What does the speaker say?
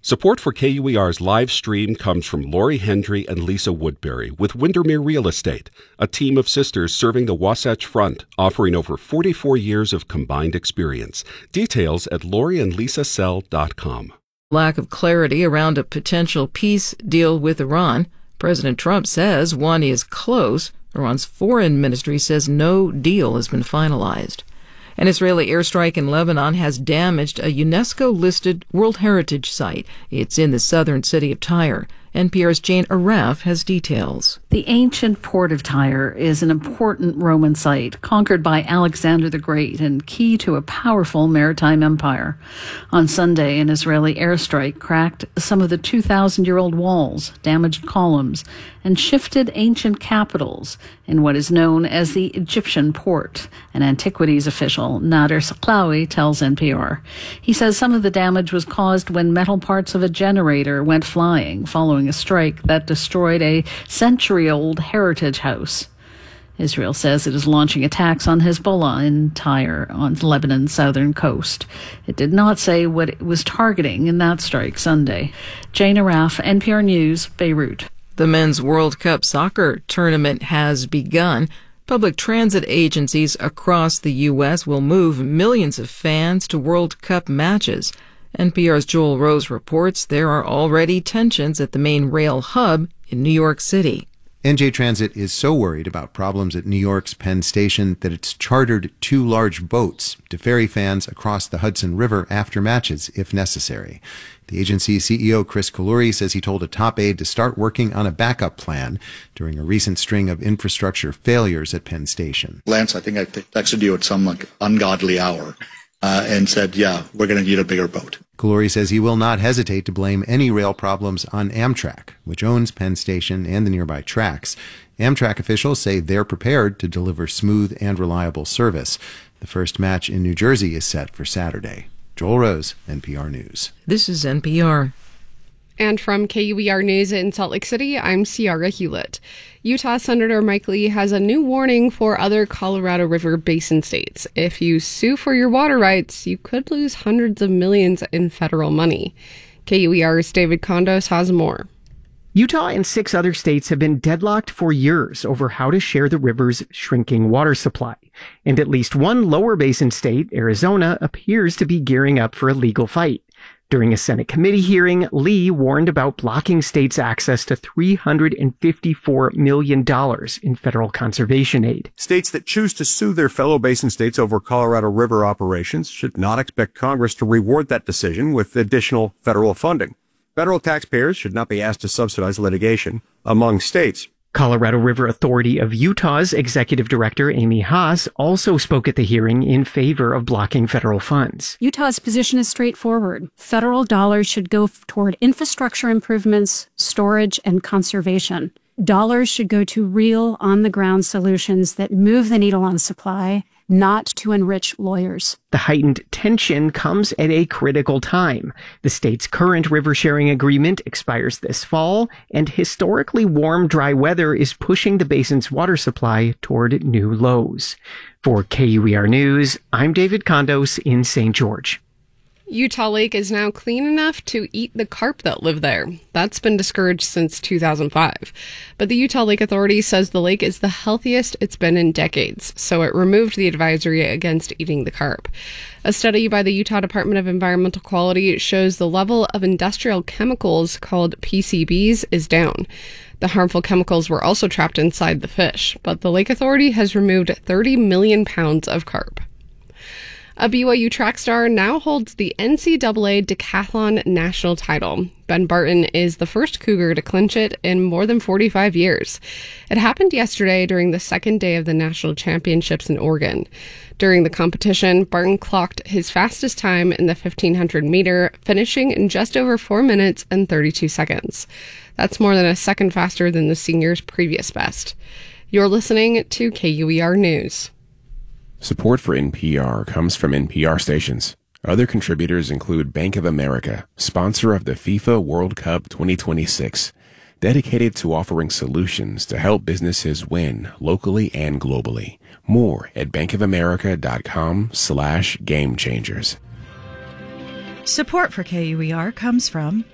Support for KUER's live stream comes from Lori Hendry and Lisa Woodbury with Windermere Real Estate, a team of sisters serving the Wasatch Front, offering over 44 years of combined experience. Details at loriandlisasell.com. Lack of clarity around a potential peace deal with Iran. President Trump says one is close. Iran's foreign ministry says no deal has been finalized. An Israeli airstrike in Lebanon has damaged a UNESCO-listed World Heritage Site. It's in the southern city of Tyre. NPR's Jane Arraf has details. The ancient port of Tyre is an important Roman site, conquered by Alexander the Great and key to a powerful maritime empire. On Sunday, an Israeli airstrike cracked some of the 2,000-year-old walls, damaged columns, and shifted ancient capitals in what is known as the Egyptian port. An antiquities official, Nader Saklawi, tells NPR. He says some of the damage was caused when metal parts of a generator went flying following a strike that destroyed a century-old heritage house. Israel says it is launching attacks on Hezbollah in Tyre on Lebanon's southern coast. It did not say what it was targeting in that strike Sunday. Jane Arraf, NPR News, Beirut. The Men's World Cup soccer tournament has begun. Public transit agencies across the U.S. will move millions of fans to World Cup matches. NPR's Joel Rose reports there are already tensions at the main rail hub in New York City. NJ Transit is so worried about problems at New York's Penn Station that it's chartered 2 large boats to ferry fans across the Hudson River after matches, if necessary. The agency's CEO, Chris Kalluri, says he told a top aide to start working on a backup plan during a recent string of infrastructure failures at Penn Station. Lance, I think I texted you at some ungodly hour and said, yeah, we're going to need a bigger boat. Kalluri says he will not hesitate to blame any rail problems on Amtrak, which owns Penn Station and the nearby tracks. Amtrak officials say they're prepared to deliver smooth and reliable service. The first match in New Jersey is set for Saturday. Joel Rose, NPR News. This is NPR. And from KUER News in Salt Lake City, I'm Ciara Hewlett. Utah Senator Mike Lee has a new warning for other Colorado River Basin states. If you sue for your water rights, you could lose hundreds of millions in federal money. KUER's David Condos has more. Utah and 6 other states have been deadlocked for years over how to share the river's shrinking water supply. And at least one lower basin state, Arizona, appears to be gearing up for a legal fight. During a Senate committee hearing, Lee warned about blocking states' access to $354 million in federal conservation aid. States that choose to sue their fellow basin states over Colorado River operations should not expect Congress to reward that decision with additional federal funding. Federal taxpayers should not be asked to subsidize litigation among states. Colorado River Authority of Utah's executive director, Amy Haas, also spoke at the hearing in favor of blocking federal funds. Utah's position is straightforward. Federal dollars should go toward infrastructure improvements, storage, and conservation. Dollars should go to real, on-the-ground solutions that move the needle on supply, not to enrich lawyers. The heightened tension comes at a critical time. The state's current river sharing agreement expires this fall, and historically warm, dry weather is pushing the basin's water supply toward new lows. For KUER News, I'm David Condos in St. George. Utah Lake is now clean enough to eat the carp that live there. That's been discouraged since 2005. But the Utah Lake Authority says the lake is the healthiest it's been in decades, so it removed the advisory against eating the carp. A study by the Utah Department of Environmental Quality shows the level of industrial chemicals called PCBs is down. The harmful chemicals were also trapped inside the fish, but the Lake Authority has removed 30 million pounds of carp. A BYU track star now holds the NCAA Decathlon national title. Ben Barton is the first Cougar to clinch it in more than 45 years. It happened yesterday during the second day of the national championships in Oregon. During the competition, Barton clocked his fastest time in the 1500 meter, finishing in just over 4 minutes and 32 seconds. That's more than a second faster than the senior's previous best. You're listening to KUER News. Support for NPR comes from NPR stations. Other contributors include Bank of America, sponsor of the FIFA World Cup 2026, dedicated to offering solutions to help businesses win locally and globally. More at bankofamerica.com/gamechangers. Support for KUER comes from